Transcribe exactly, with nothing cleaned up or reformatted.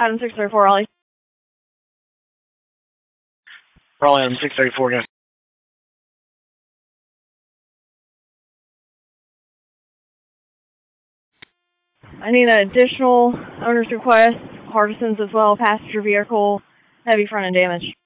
Item six thirty-four, Raleigh. Raleigh, item six thirty-four, guys. I need an additional owner's request, Hardison's as well, passenger vehicle, heavy front end damage.